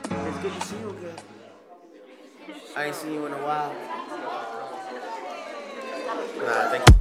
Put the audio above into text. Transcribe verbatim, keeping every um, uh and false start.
It's good to see you again. I ain't seen you in a while. Nah, thank you.